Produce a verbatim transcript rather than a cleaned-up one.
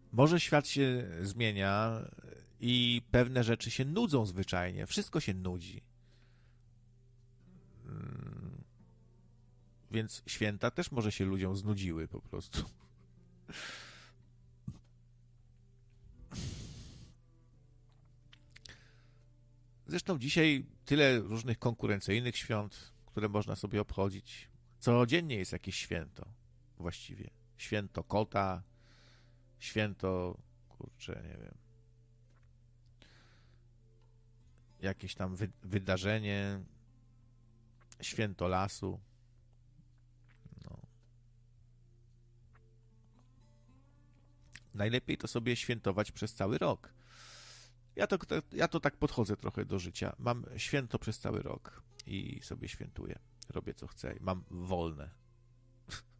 Może świat się zmienia i pewne rzeczy się nudzą zwyczajnie. Wszystko się nudzi. Mm, Więc święta też może się ludziom znudziły po prostu. Zresztą dzisiaj tyle różnych konkurencyjnych świąt, które można sobie obchodzić. Codziennie jest jakieś święto właściwie. Święto kota, święto, kurczę, nie wiem, jakieś tam wy- wydarzenie, święto lasu. No. Najlepiej to sobie świętować przez cały rok. Ja to, ja to tak podchodzę trochę do życia. Mam święto przez cały rok i sobie świętuję. Robię co chcę. Mam wolne.